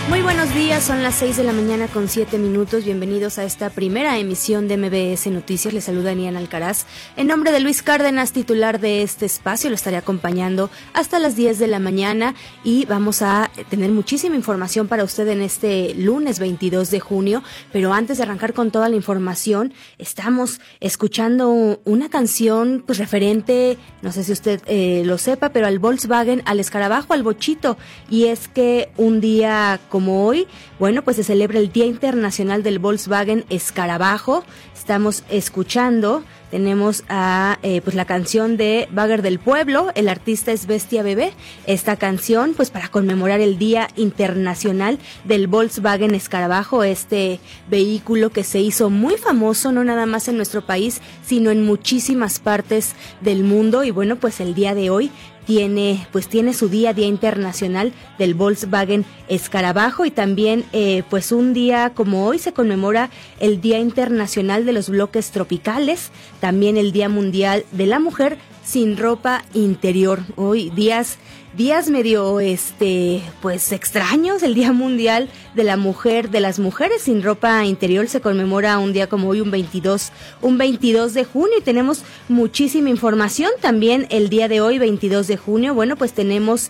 Muy buenos días, son las 6 de la mañana con 7 minutos. Bienvenidos a esta primera emisión de MBS Noticias. Les saluda Niana Alcaraz. En nombre de Luis Cárdenas, titular de este espacio, lo estaré acompañando hasta las 10 de la mañana y vamos a tener muchísima información para usted en este lunes 22 de junio. Pero antes de arrancar con toda la información, estamos escuchando una canción pues referente, no sé si usted lo sepa, pero al Volkswagen, al escarabajo, al bochito. Y es que un día como hoy, bueno, pues se celebra el Día Internacional del Volkswagen Escarabajo. Estamos escuchando, tenemos a pues la canción de Bagger del Pueblo, el artista es Bestia Bebé. Esta canción, pues para conmemorar el Día Internacional del Volkswagen Escarabajo, este vehículo que se hizo muy famoso, no nada más en nuestro país, sino en muchísimas partes del mundo. Y bueno, pues el día de hoy tiene su Día Internacional del Volkswagen Escarabajo, y también pues un día como hoy se conmemora el Día Internacional de los Bloques Tropicales, también el Día Mundial de la Mujer sin ropa interior. Hoy días medio pues extraños. El Día Mundial de la Mujer, de las mujeres sin ropa interior, se conmemora un día como hoy, un 22 de junio, y tenemos muchísima información. También el día de hoy, 22 de junio, bueno, pues tenemos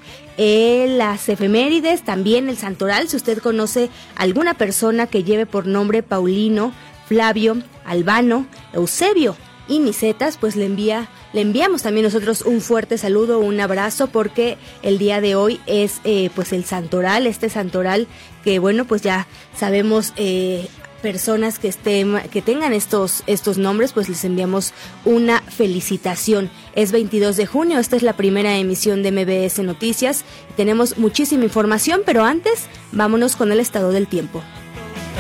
las efemérides, también el santoral. Si usted conoce alguna persona que lleve por nombre Paulino, Flavio, Albano, Eusebio y Nicetas, pues le enviamos también nosotros un fuerte saludo, un abrazo, porque el día de hoy es pues el santoral, este santoral que bueno, pues ya sabemos, personas que tengan estos nombres, pues les enviamos una felicitación. Es 22 de junio, esta es la primera emisión de MBS Noticias, tenemos muchísima información, pero antes vámonos con el estado del tiempo.